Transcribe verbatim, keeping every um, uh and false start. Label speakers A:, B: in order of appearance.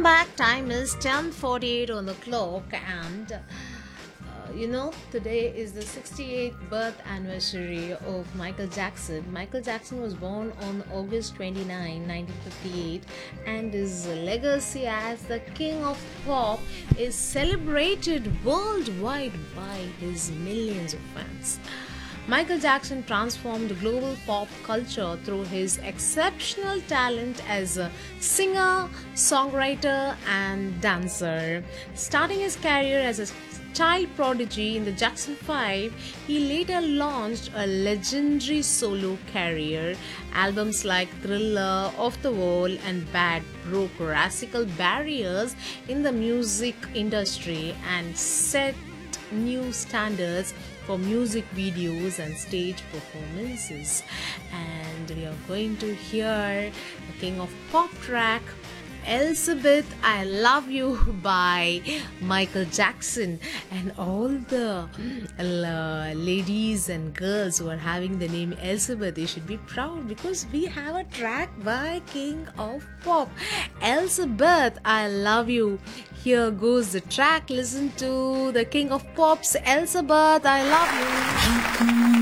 A: back. Time is ten forty-eight on the clock, and uh, you know, today is the sixty-eighth birth anniversary of Michael Jackson. Michael Jackson was born on August twenty-ninth, nineteen fifty-eight, and his legacy as the king of pop is celebrated worldwide by his millions of fans. Michael Jackson transformed global pop culture through his exceptional talent as a singer, songwriter, and dancer. Starting his career as a child prodigy in the Jackson five, he later launched a legendary solo career. Albums like Thriller, Off the Wall, and Bad broke classical barriers in the music industry and set new standards for music videos and stage performances. And we are going to hear the king of pop track, Elizabeth, I Love You by Michael Jackson. And all the uh, ladies and girls who are having the name Elizabeth, they should be proud because we have a track by King of Pop, Elizabeth, I Love You. Here goes the track. Listen to the King of Pop's Elizabeth, I Love You.